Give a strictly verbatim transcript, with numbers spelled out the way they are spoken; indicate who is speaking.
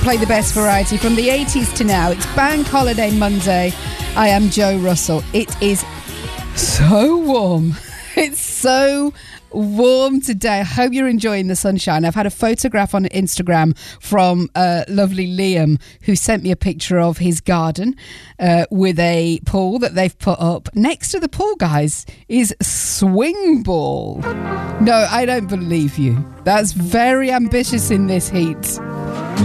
Speaker 1: play the best variety from the eighties to now. It's Bank Holiday Monday. I am Joe Russell. It is so warm. It's so warm today. I hope you're enjoying the sunshine. I've had a photograph on Instagram from uh, lovely Liam, who sent me a picture of his garden uh, with a pool that they've put up. Next to the pool, guys, is swing ball. No, I don't believe you. That's very ambitious in this heat.